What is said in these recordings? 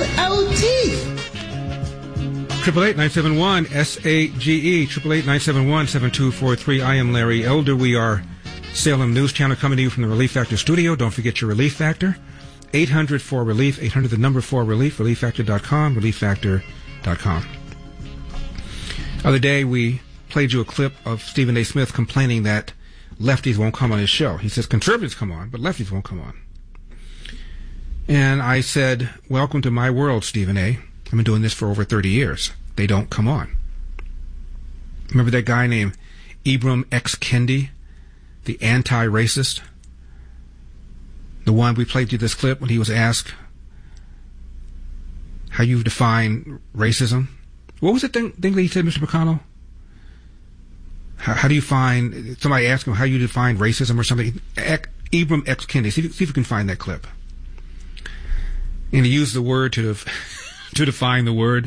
LT. 888-971-SAGE, 888-971-7243. I am Larry Elder. We are Salem News Channel coming to you from the Relief Factor studio. Don't forget your Relief Factor. 800-4RELIEF, 800 the number 4RELIEF, ReliefFactor.com, ReliefFactor.com. Other day we played you a clip of Stephen A. Smith complaining that lefties won't come on his show. He says conservatives come on, but lefties won't come on. And I said, welcome to my world, Stephen A. I've been doing this for over 30 years. They don't come on. Remember that guy named Ibram X. Kendi, the anti-racist? The one we played you this clip when he was asked how you define racism. What was the thing that he said, Mr. McConnell? How do you find, somebody asked him how you define racism or something. Ibram X. Kendi. See if you can find that clip. And he used the word to define the word.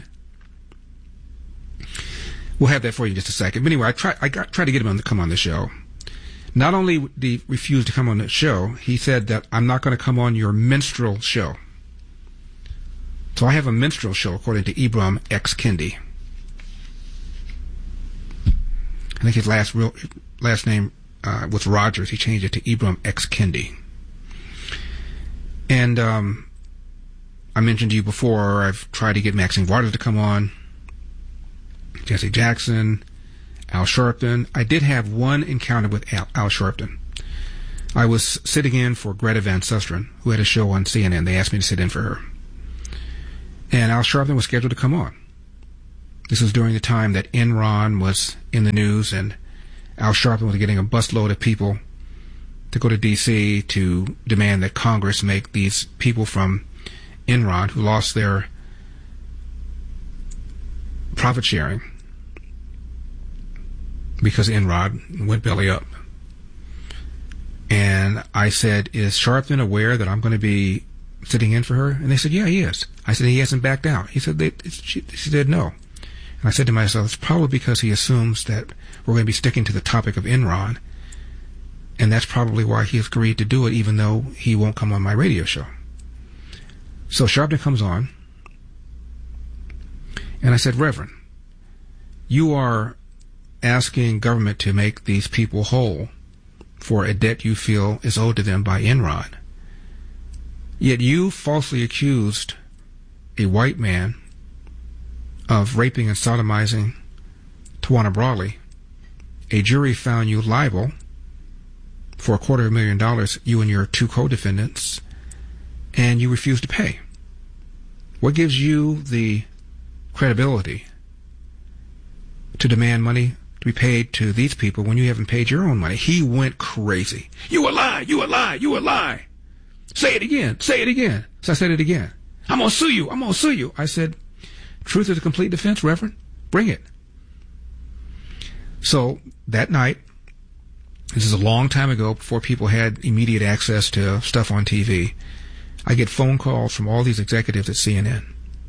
We'll have that for you in just a second. But anyway, I tried to get him to come on the show. Not only did he refuse to come on the show, he said that I'm not going to come on your minstrel show. So I have a minstrel show, according to Ibram X. Kendi. I think his last name was Rogers. He changed it to Ibram X. Kendi. And I mentioned to you before, I've tried to get Maxine Waters to come on, Jesse Jackson, Al Sharpton. I did have one encounter with Al Sharpton. I was sitting in for Greta Van Susteren, who had a show on CNN. They asked me to sit in for her. And Al Sharpton was scheduled to come on. This was during the time that Enron was in the news, and Al Sharpton was getting a busload of people to go to D.C. to demand that Congress make these people from Enron, who lost their profit sharing because Enron went belly up. And I said, is Sharpton aware that I'm going to be sitting in for her? And they said, yeah, he is. I said, he hasn't backed out. He said, she said no. And I said to myself, it's probably because he assumes that we're going to be sticking to the topic of Enron, and that's probably why he has agreed to do it, even though he won't come on my radio show. So Sharpton comes on, and I said, Reverend, you are asking government to make these people whole for a debt you feel is owed to them by Enron. Yet you falsely accused a white man of raping and sodomizing Tawana Brawley. A jury found you liable for $250,000, you and your two co-defendants, and you refused to pay. What gives you the credibility to demand money to be paid to these people when you haven't paid your own money? He went crazy. You a lie, you a lie, you a lie. Say it again, say it again. So I said it again. I'm going to sue you, I'm going to sue you. I said, truth is a complete defense, Reverend. Bring it. So that night, this is a long time ago, before people had immediate access to stuff on TV, I get phone calls from all these executives at CNN.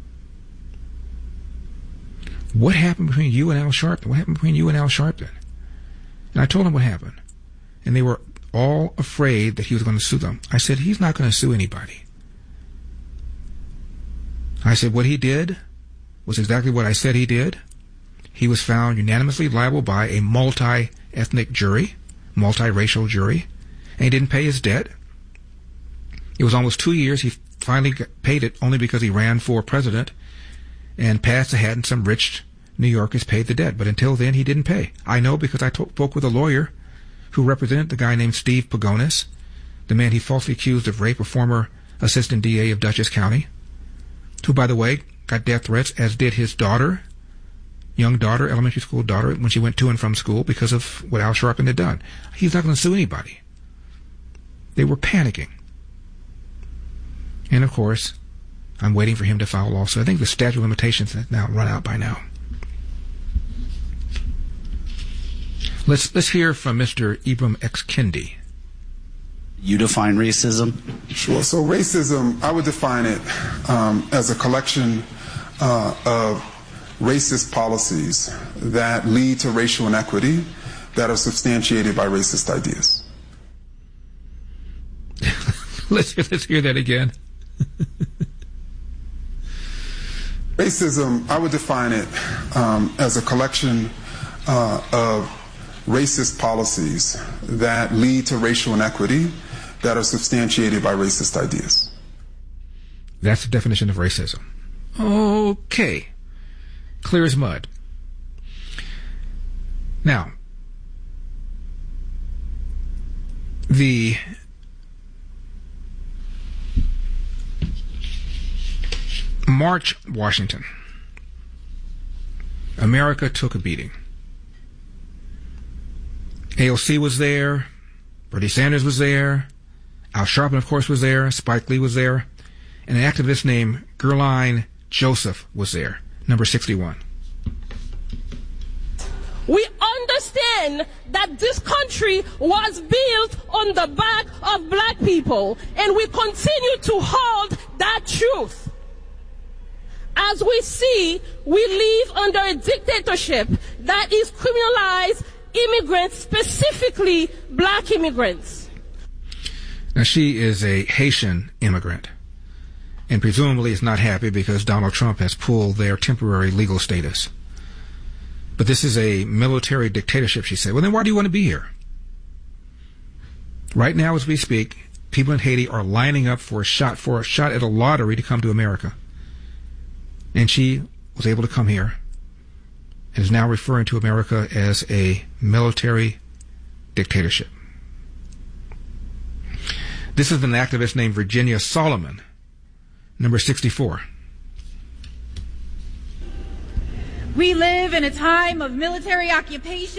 What happened between you and Al Sharpton? What happened between you and Al Sharpton? And I told them what happened. And they were all afraid that he was going to sue them. I said, he's not going to sue anybody. I said, what he did was exactly what I said he did. He was found unanimously liable by a multi-ethnic jury, multiracial jury, and he didn't pay his debt. It was almost 2 years. He finally paid it only because he ran for president and passed the hat, and some rich New Yorkers paid the debt. But until then, he didn't pay. I know because I spoke with a lawyer who represented the guy named Steve Pagonis, the man he falsely accused of rape, a former assistant DA of Dutchess County, who, by the way, got death threats, as did his daughter, young daughter, elementary school daughter, when she went to and from school because of what Al Sharpton had done. He's not going to sue anybody. They were panicking. And, of course, I'm waiting for him to file a lawsuit. I think the statute of limitations has now run out by now. Let's hear from Mr. Ibram X. Kendi. You define racism? Sure. So racism, I would define it as a collection of racist policies that lead to racial inequity that are substantiated by racist ideas. Let's hear that again. Racism, I would define it as a collection of racist policies that lead to racial inequity that are substantiated by racist ideas. That's the definition of racism. Okay. Clear as mud. Now, the March, Washington. America took a beating. AOC was there. Bernie Sanders was there. Al Sharpton, of course, was there. Spike Lee was there. And an activist named Gerline Joseph was there, number 61. We understand that this country was built on the back of black people, and we continue to hold that truth. As we see, we live under a dictatorship that is criminalized immigrants, specifically black immigrants. Now, she is a Haitian immigrant, and presumably is not happy because Donald Trump has pulled their temporary legal status. But this is a military dictatorship, she said. Well, then why do you want to be here? Right now, as we speak, people in Haiti are lining up for a shot at a lottery to come to America. And she was able to come here and is now referring to America as a military dictatorship. This is an activist named Virginia Solomon, number 64. We live in a time of military occupation.